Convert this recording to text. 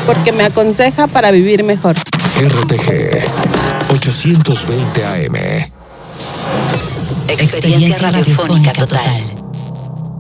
porque me aconseja para vivir mejor. RTG 820 AM. Experiencia radiofónica total.